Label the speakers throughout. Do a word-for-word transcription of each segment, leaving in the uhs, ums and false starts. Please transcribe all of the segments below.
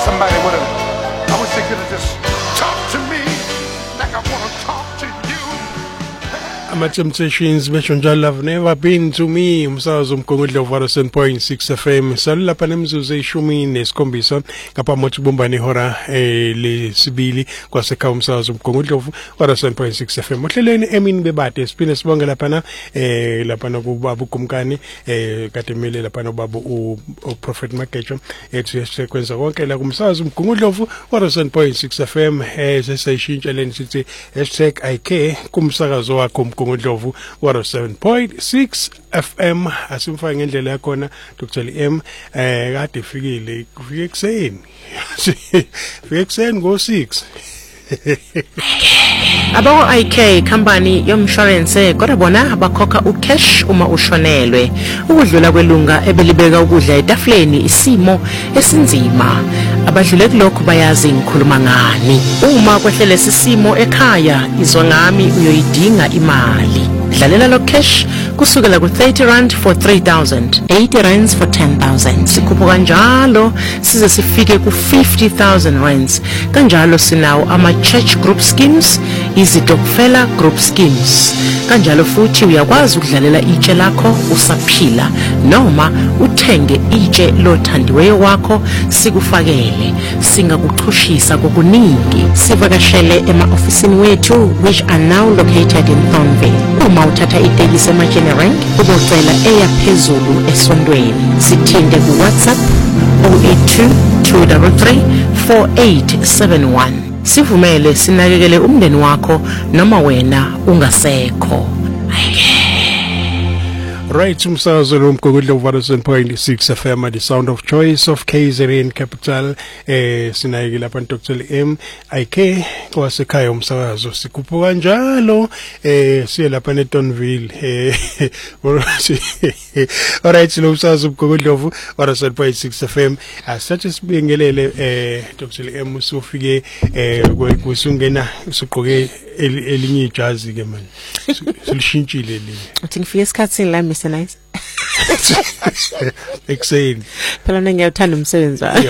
Speaker 1: somebody would have, I wish they could have just talked to me like I want to talk to you.
Speaker 2: My temptations, Beshonjal have never been to me. Umsakazo umgungudlo of one oh seven point six F M. Salula panemzuze ishumi nesikhombisa ngapha mothi bumbani hora eh lesibili kwasekha umsakazo umgungudlo of one oh seven point six F M. Ohlelweni emini bebade siphinde sibonge lapha na eh lapha nokubaba uGumkani eh kade mele lapha nobaba u Prophet Magejo ethi sekwenza konke la kumsakazo umgungudlo of one oh seven point six F M eh sesayishintsha leni sithi hashtag I care kumsakazo wakho Ngondlovu one oh seven point six F M asimfaka ngendlela yakona Doctor M eh kade fikile kufike ekseni fike ekseni go six
Speaker 3: Abo I K company yomshwarense kodwa bona abakhokha ucash uma ushonelwe ukudlula kwelunga ebelibeka ukudla etafuleni isimo esinzima abadlule kulokho bayazi ngikhuluma ngani uma kwehlele sisimo ekhaya izwa ngami uyoyidinga imali dlalela lo cash kusukela ku thirty rand for three thousand eighty rands for ten thousand sikhupha kanjalo size sifike ku fifty thousand rands kanjalo sinawo ama church group schemes izitokfela group schemes kanjalo futhi uyakwazi ukudlalela itshe lakho usaphila noma uthenge itshe lothandiweyo wakho sikufakele singakuxhushisa kokuningi sivakashele ema ofisini wethu which are now located in Thornville uma uthatha itekisi emaGenerank ubocela eyaphezulu esondweni sithinde ku WhatsApp zero eight two two three three four eight seven one sivumele sinakekele umndeni wakho noma wena ungasekho.
Speaker 2: Right, umsakazo lomgungudlo one oh seven point six F M, the sound of choice of K Z N capital. Eh sinayike lapha Doctor M I K kwasekhaya umsakazo sikhupha kanjalo eh siye lapha neTonville eh alright lo umsakazo umgungudlo one oh seven point six F M asathi sibingelele eh Doctor M usufike eh kusungena usuqoke elinye ijazi ke manje silishintshile leli
Speaker 3: uthi ngifike esikhatsini la Mister Nice
Speaker 2: ekseni
Speaker 3: phela ngiyawuthanda umsebenzi wami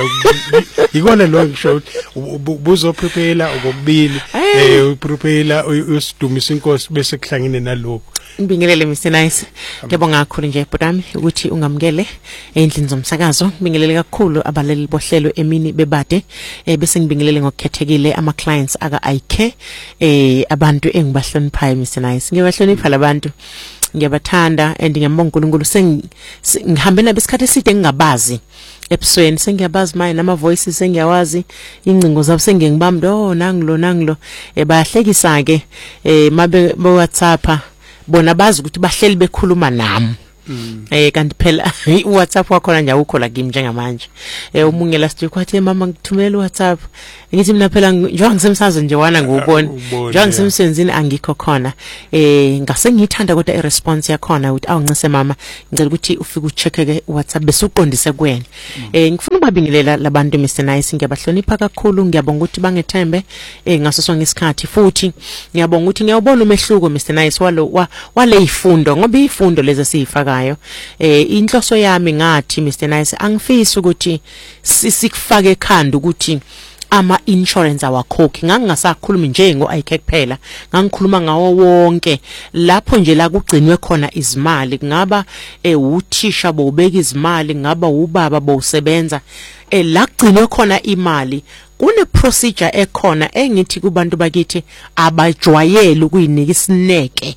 Speaker 2: ikona lo ngisho buzo prepare okubili eh uprepare usidumisa inkosi bese kuhlangene nalokho
Speaker 3: ngibingelele Mister Nice ngiyabonga kakhulu nje butami ukuthi ungamukele endlini zomsakazo ngibingelele kakhulu abaleli bohlelo emini bebade eh bese ngibingelele ngokukhethekile ama clients aka I K eh abantu engibahloniphayo Mister Nice ngiyabahlonipha labantu ngiyabathanda and ngiyambonga uNkulunkulu sengihambe nabo isikhathi eside ngingabazi ebusweni sengiyabazi manje nama voices sengiyawazi incingo zabo sengengibamba oh nangilo nangilo eh bayahlekisa ke eh mabe WhatsApp bona bazi ukuthi bahleli bekhuluma nami Mm. Eh kanti phela uWhatsApp wakho nje awukho la kimi njengamanje eh umunye last week wathi mama ngithumela uWhatsApp ngithi mina phela njengoba ngisemsazo nje wana ngubona njengoba ngisemsenzini angikho khona eh ngase ngithanda kodwa iresponse yakhona ukuthi awuncise mama ngicela ukuthi ufike ucheckeke uWhatsApp bese uqondise kuwena eh ngifuna ukubabingelela labantu Mister Nice ngiyabahlonipha kakhulu ngiyabonga ukuthi bangethembe eh ngaso sonke isikhathi futhi ngiyabonga ukuthi ngiyabona umehluko Mister Nice walo wale ifundo ngoba ifundo lezi sifaka eh inhloso yami ngathi Mister Nice angifisi ukuthi sisikufake ekhanda ukuthi ama insurance awakhokhi ngangingasakhulumi nje ngo I K kuphela ngangikhuluma ngawo wonke lapho nje la kugcinwe khona izimali ngaba eh uthisha bobeka izimali ngaba ubaba bosebenza eh la kugcinwe khona imali kune procedure ekhona engithi kubantu bakithi abajwayele ukuyinika isineke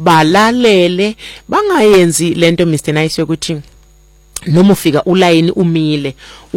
Speaker 3: balalele bangayenzi lento Mister Nice ukuthi noma ufika ulayini umile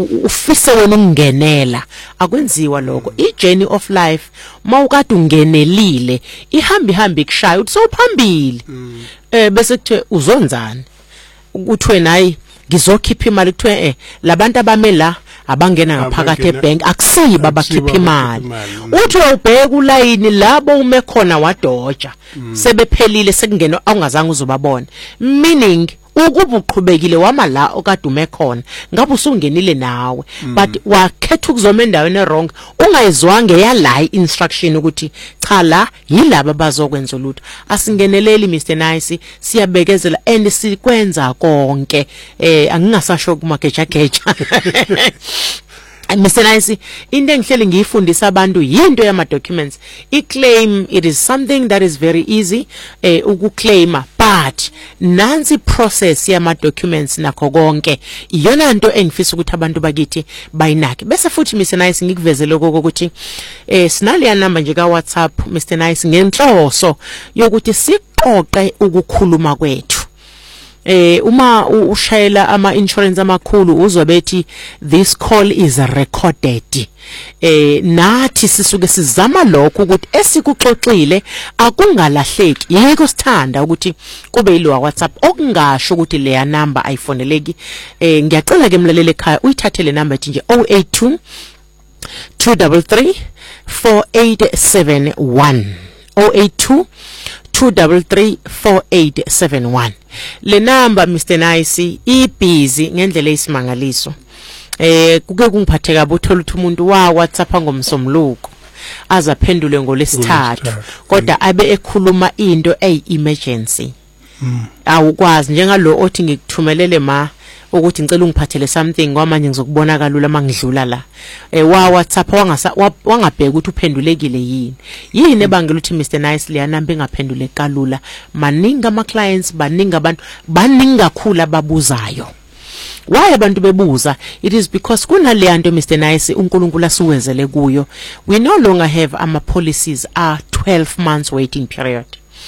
Speaker 3: ufise wena ukungenela akwenziwa lokho ijourney of life mawukade ungenelile ihamba ihamba ikushaya uthi sophambili eh bese kuthe uzonzana ukuthi wena hayi ngizokhipha imali kuthiwe eh labantu abame la abangena ngaphakathi ebank akusiyi babakhipha imali uthi ubheka ulayini labo ume khona wadoja sebephelile sekungena awungazange uzobabona meaning ukuba uqhubekile wama la okadume khona ngabe usungenile nawe but wakhetha ukuzoma endaweni wrong ungayizwange yala instruction ukuthi cha la yilabo bazokwenza lutho asingeneleli Mister Nice siyabekezela and sikwenza konke eh angingasasho kumageja geja Mister Nice, into engihleli ngiyifundisa abantu yinto yama documents. I-claim, it is something that is very easy eh ukuclaima, but nansi process yama documents nakho konke iyona nto engifisa ukuthi abantu bakithi bayinake. Bese futhi Mister Nice ngikuvezele lokho ukuthi eh sinale ya number nje ka WhatsApp Mister Nice ngenhloso yokuthi siqoqe ukukhuluma kwethu. Eh uma ushayela ama insurance amakhulu uzobethi this call is recorded. Eh nathi sisuke sizama lokho ukuthi esikuxoxile akungalahleki. Yiko sithanda ukuthi kube yilo WhatsApp okungasho ukuthi leya number ayifoneleki. Eh ngiyacela ke mlalele ekhaya uyithathele number ethi nje zero eight two two three three four eight seven one zero eight two two three three four eight seven one. Le number Mister Nice i busy ngendlela esimangaliso. Eh kuke kungiphathe kabi uthola ukuthi umuntu wa WhatsApp ngomsomluko azaphendule ngolesithathu kodwa abe ekhuluma into ey emergency. Mm. Awukwazi njengalo othi ngikuthumelele ma ukuthi ngicela ungiphathele something ngoba manje ngizokubona kalula mangidlula la. Eh wa WhatsApp wangasa wangabheka ukuthi uphendulekile yini. Yini ebangela ukuthi Mister Nice le number ingaphenduleki kalula. Maningi ama clients baningi abantu baningi kakhulu ababuzayo. Why abantu bebuza? It is because kunale nto Mister Nice uNkulunkulu asiwezele kuyo. We no longer have ama policies are twelve months waiting period.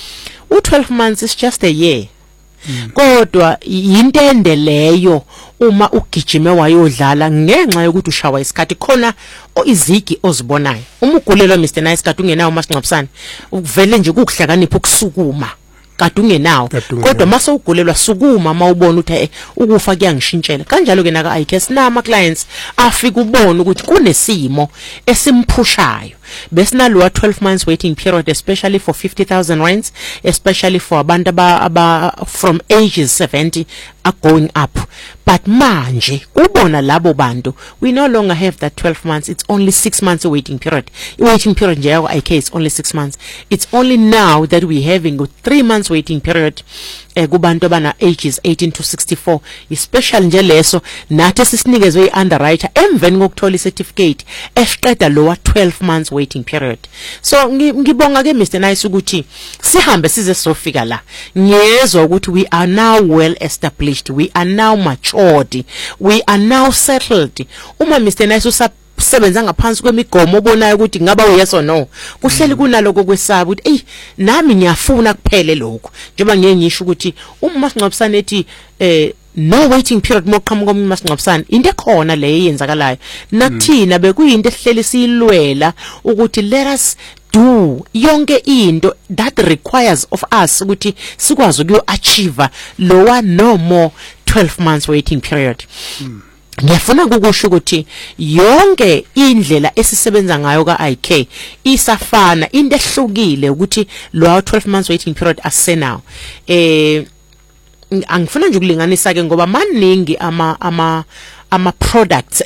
Speaker 3: U twelve months is just a year. Mm. Kodwa yintende leyo uma ugijime wayodlala ngenxa yokuthi ushawa isikhathi khona izigi ozibonayo. Uma ugulelwa Mister Nice kade ungenawo masingcwabisane ukuvele nje ukuhlakanipha ukusukuma kade ungenawo kodwa mase ugulelwa sukuma mawubona ukuthi ukufa kuyangishintshela kanjalo ke naka I K sinama clients afika ubona ukuthi kunesimo esimphushayo besinalo twelve months waiting period especially for fifty thousand rands especially for abantu aba from ages seventy are going up but manje ubona labo bantu we no longer have that twelve months it's only six months waiting period waiting period nje yakho I K is only six months it's only now that we having a three months waiting period eh kubantu abana ages eighteen to sixty-four especially nje leso nathi sisinikezwe i-underwriter emveni kokuthola i-certificate esiqeda lowa twelve months waiting period. So ngibonga ke Mister Nice ukuthi sihambe size sofika la ngiyezwa ukuthi we are now well established, we are now matured, we are now settled. Uma Mister Nice usasebenza ngaphansi kwemigomo obonayo ukuthi ngaba yes or no kuhleli kunaloko kwesaba ukuthi ey nami ngiyafuna kuphele lokho njengoba ngeke ngisho ukuthi uma masingcwabisane ethi eh no waiting period moqhamuka umasingcwabisane into ekhona le eyenzakalayo nathina bekuyinto ehleli siyilwela ukuthi let us do yonke into that requires of us ukuthi sikwazi ukuyo achieve lowa no more twelve months waiting period. Mm. Ngiyafuna ukusho ukuthi yonke indlela esisebenza ngayo ka I K isafana into ehlukile ukuthi lo twelve months waiting period asenawo. Eh angifuna nje ukulinganisa ke ngoba maningi ama ama ama products